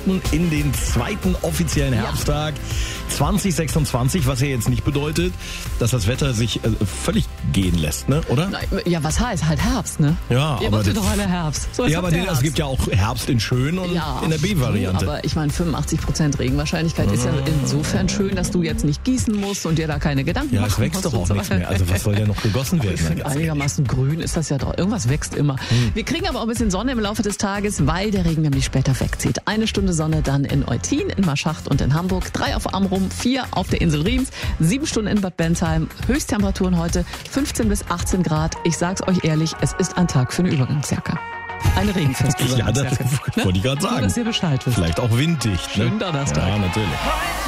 starten in den zweiten offiziellen Herbsttag 2026, was ja jetzt nicht bedeutet, dass das Wetter sich völlig gehen lässt, ne? Oder? Ja, was heißt? Halt Herbst, ne? Ja, aber aber doch alle Herbst. So ja, aber es gibt ja auch Herbst in schön und in der B-Variante. Aber ich meine, 85% Regenwahrscheinlichkeit ist ja insofern schön, dass du jetzt nicht gießen musst und dir da keine Gedanken machen musst. Ja, es wächst doch auch nichts mehr. Also was soll ja noch gegossen werden? Ich finde, einigermaßen grün ist das ja doch. Irgendwas wächst immer. Wir kriegen aber auch ein bisschen Sonne im Laufe des Tages, weil der Regen nämlich später wegzieht. 1 Stunde Sonne dann in Eutin, in Marschacht und in Hamburg, 3 auf Amrum, 4 auf der Insel Riems, 7 Stunden in Bad Bentheim. Höchsttemperaturen heute 15 bis 18 Grad. Ich sag's euch ehrlich, es ist ein Tag für eine Übergangsjacke. Eine regenfeste Übergangsjacke. Ja, das wollte ich gerade sagen. Nur, dass ihr Bescheid wisst. Vielleicht auch winddicht. Schönen Donnerstag. Ja, natürlich.